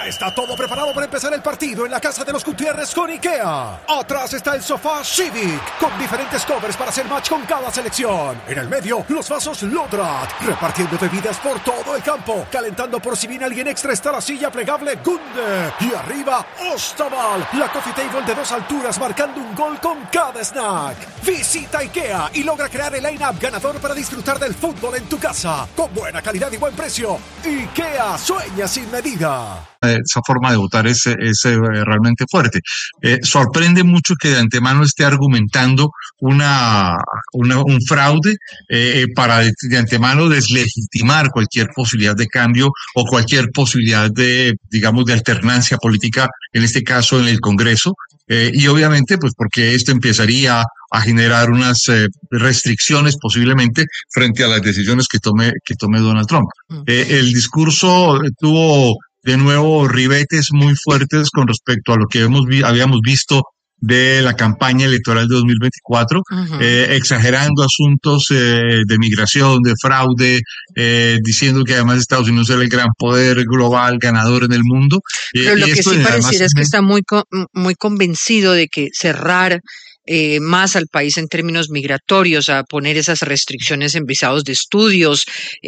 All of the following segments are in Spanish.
Ya está todo preparado para empezar el partido en la casa de los Gutiérrez con IKEA. Atrás está el sofá Civic, con diferentes covers para hacer match con cada selección. En el medio, los vasos Lodrat, repartiendo bebidas por todo el campo. Calentando por si viene alguien extra está la silla plegable Gunde. Y arriba, Ostaval, la coffee table de 2 alturas marcando un gol con cada snack. Visita IKEA y logra crear el line-up ganador para disfrutar del fútbol en tu casa. Con buena calidad y buen precio. IKEA sueña sin medida. Esa forma de votar es realmente fuerte. Sorprende mucho que de antemano esté argumentando un fraude para de antemano deslegitimar cualquier posibilidad de cambio o cualquier posibilidad de, digamos, de alternancia política, en este caso en el Congreso. Y obviamente, pues porque esto empezaría a generar unas restricciones posiblemente frente a las decisiones que tome Donald Trump. El discurso tuvo de nuevo ribetes muy fuertes con respecto a lo que habíamos visto de la campaña electoral de 2024, exagerando asuntos de migración, de fraude, diciendo que además Estados Unidos era el gran poder global ganador en el mundo. Pero lo que sí pareciera es que está muy convencido de que cerrar más al país en términos migratorios, a poner esas restricciones en visados de estudios,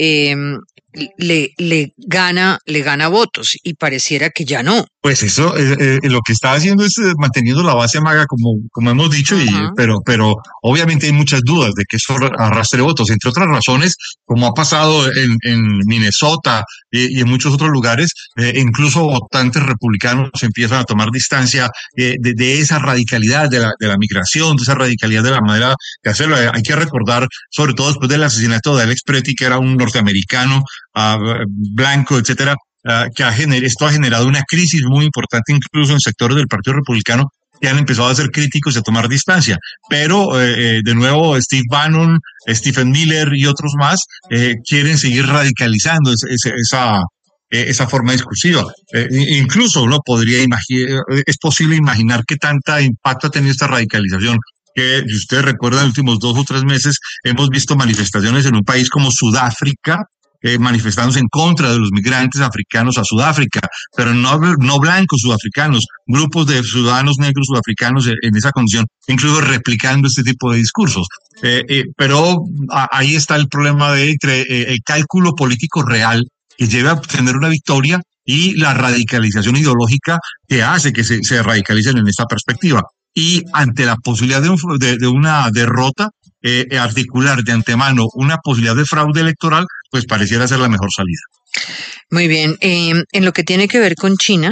le gana votos, y pareciera que ya no. Pues eso, lo que está haciendo es manteniendo la base amaga, como hemos dicho, pero obviamente hay muchas dudas de que eso arrastre votos, entre otras razones, como ha pasado en Minnesota y en muchos otros lugares, incluso votantes republicanos empiezan a tomar distancia de esa radicalidad de la migración, de esa radicalidad de la manera de hacerlo. Hay que recordar, sobre todo después del asesinato de Alex Pretty, que era un norteamericano, blanco, etcétera, esto ha generado una crisis muy importante incluso en sectores del Partido Republicano que han empezado a ser críticos y a tomar distancia. Pero, de nuevo, Steve Bannon, Stephen Miller y otros más quieren seguir radicalizando esa forma discursiva. Incluso uno podría imaginar, es posible imaginar qué tanta impacto ha tenido esta radicalización. Que, si ustedes recuerdan, en los últimos 2 o 3 meses hemos visto manifestaciones en un país como Sudáfrica, manifestándose en contra de los migrantes africanos a Sudáfrica, pero no blancos sudafricanos, grupos de ciudadanos negros sudafricanos en esa condición, incluso replicando este tipo de discursos. Pero ahí está el problema entre el cálculo político real que lleva a obtener una victoria y la radicalización ideológica que hace que se radicalicen en esta perspectiva. Y ante la posibilidad de una derrota, articular de antemano una posibilidad de fraude electoral, pues pareciera ser la mejor salida. Muy bien. En lo que tiene que ver con China,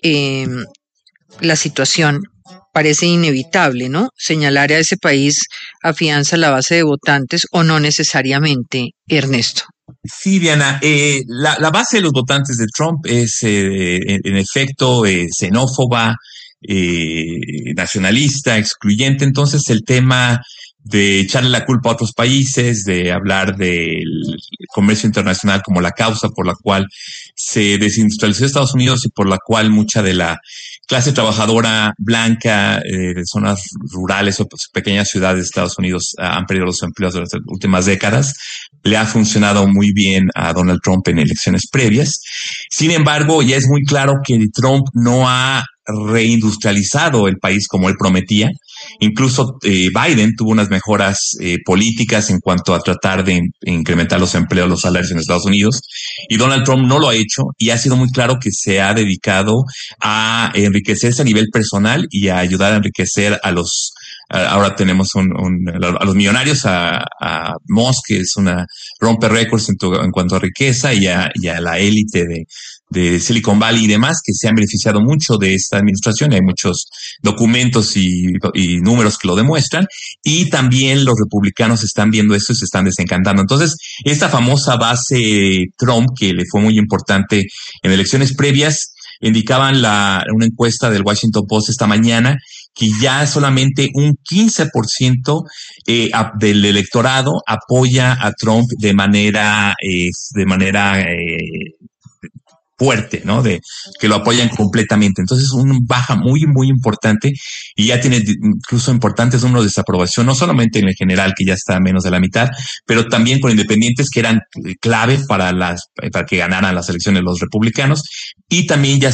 la situación parece inevitable, ¿no? Señalar a ese país afianza la base de votantes, o no necesariamente, Ernesto. Sí, Diana, la base de los votantes de Trump es en efecto xenófoba, nacionalista, excluyente. Entonces el tema de echarle la culpa a otros países, de hablar del comercio internacional como la causa por la cual se desindustrializó Estados Unidos y por la cual mucha de la clase trabajadora blanca de zonas rurales o pequeñas ciudades de Estados Unidos han perdido los empleos durante las últimas décadas, le ha funcionado muy bien a Donald Trump en elecciones previas. Sin embargo, ya es muy claro que Trump no ha reindustrializado el país como él prometía. Incluso Biden tuvo unas mejoras políticas en cuanto a tratar de incrementar los empleos, los salarios en Estados Unidos, y Donald Trump no lo ha hecho, y ha sido muy claro que se ha dedicado a enriquecerse a nivel personal y a ayudar a enriquecer a los ahora tenemos a los millonarios, a Musk, que rompe récords en cuanto a riqueza, y a la élite de Silicon Valley y demás, que se han beneficiado mucho de esta administración. Hay muchos documentos y números que lo demuestran, y también los republicanos están viendo esto y se están desencantando. Entonces, esta famosa base Trump, que le fue muy importante en elecciones previas, indicaban una encuesta del Washington Post esta mañana que ya solamente un 15% del electorado apoya a Trump de manera fuerte, ¿no? De que lo apoyan completamente. Entonces, una baja muy, muy importante, y ya tiene incluso importantes números de desaprobación, no solamente en el general, que ya está a menos de la mitad, pero también con independientes, que eran clave para que ganaran las elecciones los republicanos, y también ya